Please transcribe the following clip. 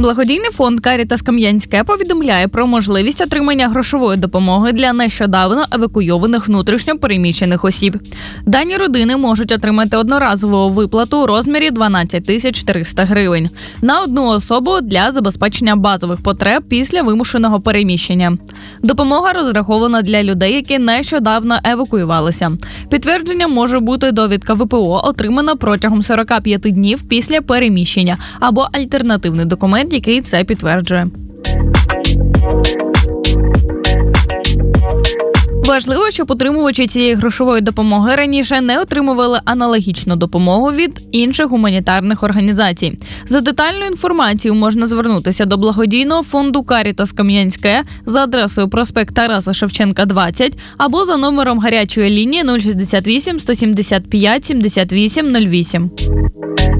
Благодійний фонд «Карітас Кам'янське» повідомляє про можливість отримання грошової допомоги для нещодавно евакуйованих внутрішньо переміщених осіб. Дані родини можуть отримати одноразову виплату у розмірі 12 400 гривень на одну особу для забезпечення базових потреб після вимушеного переміщення. Допомога розрахована для людей, які нещодавно евакуювалися. Підтвердженням може бути довідка ВПО, отримана протягом 45 днів після переміщення, або альтернативний документ, який це підтверджує. Важливо, щоб отримувачі цієї грошової допомоги раніше не отримували аналогічну допомогу від інших гуманітарних організацій. За детальною інформацією можна звернутися до благодійного фонду «Карітас Кам'янське» за адресою проспект Тараса Шевченка, 20, або за номером гарячої лінії 068 175 78 08.